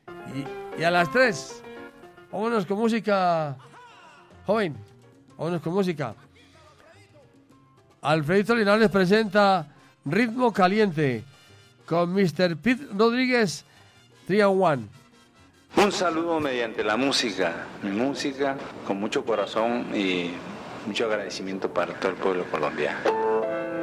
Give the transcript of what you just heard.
Y a las 3, vámonos con música, joven, vámonos con música. Alfredito Linares presenta Ritmo Caliente con Mr. Pete Rodríguez, 3-1. Un saludo mediante la música, mi música con mucho corazón y mucho agradecimiento para todo el pueblo colombiano.